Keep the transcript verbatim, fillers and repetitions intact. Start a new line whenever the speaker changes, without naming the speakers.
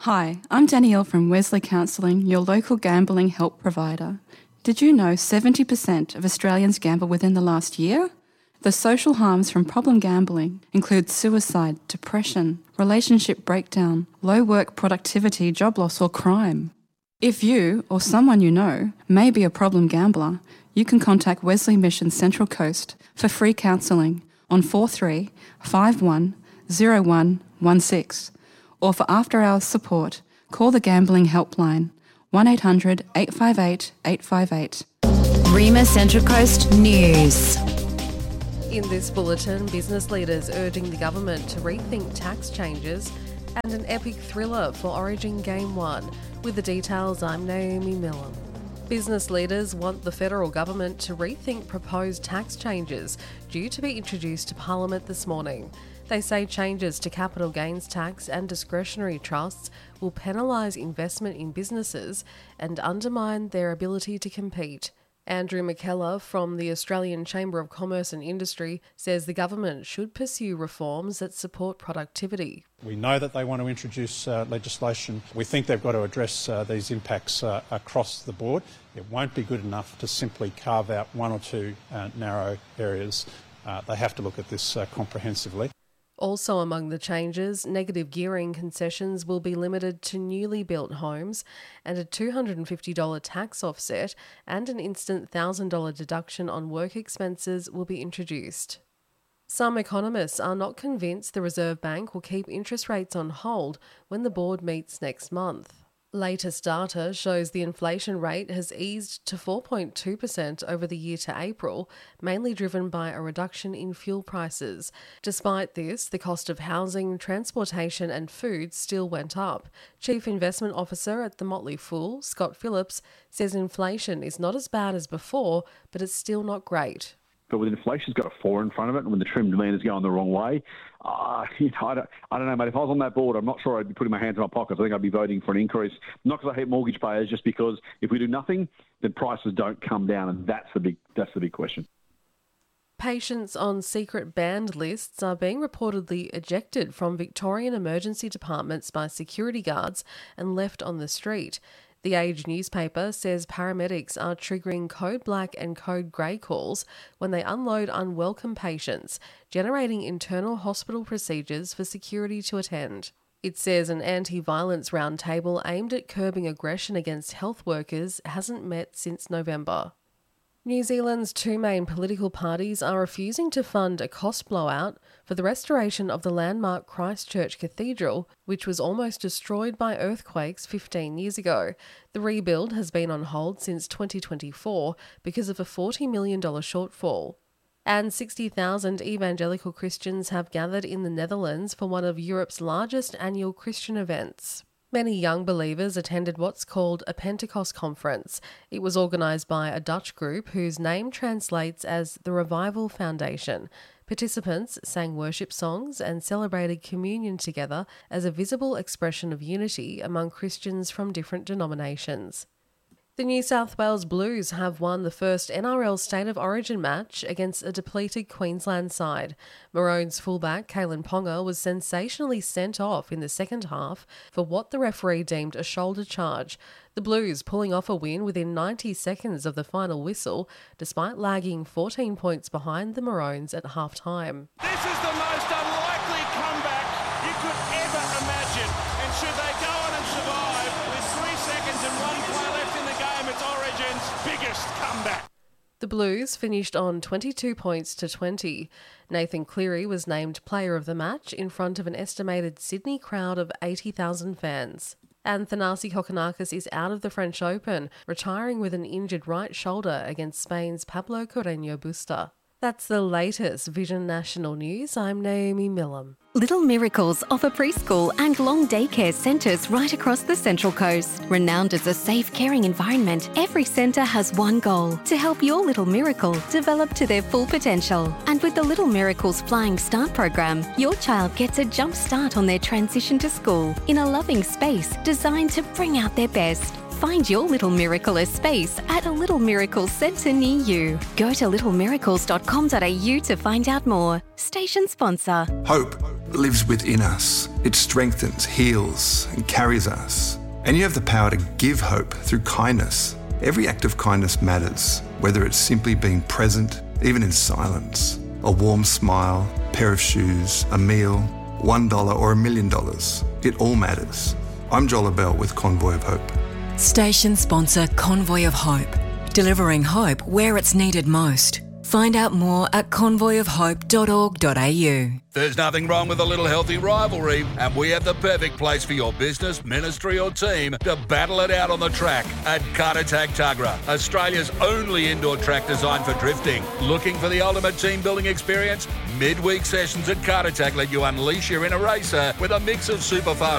Hi, I'm Danielle from Wesley Counselling, your local gambling help provider. Did you know seventy percent of Australians gamble within the last year? The social harms from problem gambling include suicide, depression, relationship breakdown, low work productivity, job loss or crime. If you or someone you know may be a problem gambler, you can contact Wesley Mission Central Coast for free counselling on four three five one zero one one six. Or for after-hours support, call the Gambling Helpline, one eight hundred eight five eight eight five eight.
Rima Central Coast News.
In this bulletin, business leaders urging the government to rethink tax changes and an epic thriller for Origin Game one. With the details, I'm Naomi Millam. Business leaders want the federal government to rethink proposed tax changes due to be introduced to Parliament this morning. They say changes to capital gains tax and discretionary trusts will penalise investment in businesses and undermine their ability to compete. Andrew McKellar from the Australian Chamber of Commerce and Industry says the government should pursue reforms that support productivity.
We know that they want to introduce uh, legislation. We think they've got to address uh, these impacts uh, across the board. It won't be good enough to simply carve out one or two uh, narrow areas. Uh, they have to look at this uh, comprehensively.
Also among the changes, negative gearing concessions will be limited to newly built homes, and a two hundred fifty dollars tax offset and an instant one thousand dollars deduction on work expenses will be introduced. Some economists are not convinced the Reserve Bank will keep interest rates on hold when the board meets next month. Latest data shows the inflation rate has eased to four point two percent over the year to April, mainly driven by a reduction in fuel prices. Despite this, the cost of housing, transportation and food still went up. Chief Investment Officer at the Motley Fool, Scott Phillips, says inflation is not as bad as before, but it's still not great.
But when inflation's got a four in front of it and when the trim demand is going the wrong way, uh, you know, I, don't, I don't know, mate. If I was on that board, I'm not sure I'd be putting my hands in my pockets. I think I'd be voting for an increase, not because I hate mortgage payers, just because if we do nothing, then prices don't come down, and that's the big, that's the big question.
Patients on secret banned lists are being reportedly ejected from Victorian emergency departments by security guards and left on the street. The Age newspaper says paramedics are triggering code black and code grey calls when they unload unwelcome patients, generating internal hospital procedures for security to attend. It says an anti-violence roundtable aimed at curbing aggression against health workers hasn't met since November. New Zealand's two main political parties are refusing to fund a cost blowout for the restoration of the landmark Christchurch Cathedral, which was almost destroyed by earthquakes fifteen years ago. The rebuild has been on hold since twenty twenty-four because of a forty million dollars shortfall. And sixty thousand evangelical Christians have gathered in the Netherlands for one of Europe's largest annual Christian events. Many young believers attended what's called a Pentecost conference. It was organised by a Dutch group whose name translates as the Revival Foundation. Participants sang worship songs and celebrated communion together as a visible expression of unity among Christians from different denominations. The New South Wales Blues have won the first N R L State of Origin match against a depleted Queensland side. Maroons fullback Kalen Ponga was sensationally sent off in the second half for what the referee deemed a shoulder charge. The Blues pulling off a win within ninety seconds of the final whistle, despite lagging fourteen points behind the Maroons at half-time.
This is the most unlikely comeback you could ever imagine. And should they go on and survive with three seconds and one play left in the game, it's Origin's biggest comeback.
The Blues finished on twenty-two points to twenty. Nathan Cleary was named player of the match in front of an estimated Sydney crowd of eighty thousand fans. And Thanasi Kokkinakis is out of the French Open, retiring with an injured right shoulder against Spain's Pablo Carreño Busta. That's the latest Vision National News. I'm Naomi Millam.
Little Miracles offer preschool and long daycare centres right across the Central Coast. Renowned as a safe, caring environment, every centre has one goal: to help your little miracle develop to their full potential. And with the Little Miracles Flying Start program, your child gets a jump start on their transition to school in a loving space designed to bring out their best. Find your little miracle a space at a Little Miracle Centre near you. Go to little miracles dot com dot a u to find out more. Station sponsor.
Hope lives within us. It strengthens, heals, and carries us. And you have the power to give hope through kindness. Every act of kindness matters, whether it's simply being present, even in silence. A warm smile, a pair of shoes, a meal, one dollar or a million dollars. It all matters. I'm Joel Bell with Convoy of Hope.
Station sponsor Convoy of Hope. Delivering hope where it's needed most. Find out more at convoy of hope dot org dot a u.
There's nothing wrong with a little healthy rivalry, and we have the perfect place for your business, ministry or team to battle it out on the track at Kartatag Tuggerah, Australia's only indoor track designed for drifting. Looking for the ultimate team building experience? Midweek sessions at Kartatag let you unleash your inner racer with a mix of super fast